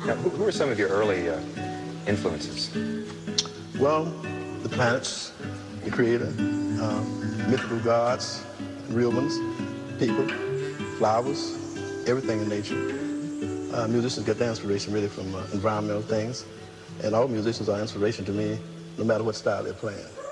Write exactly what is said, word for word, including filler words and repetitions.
Now, who, who are some of your early uh, influences? Well, the planets, the creator, um, mythical gods, real ones, people, flowers, everything in nature. Uh, musicians get their inspiration really from uh, environmental things, and all musicians are inspiration to me, no matter what style they're playing.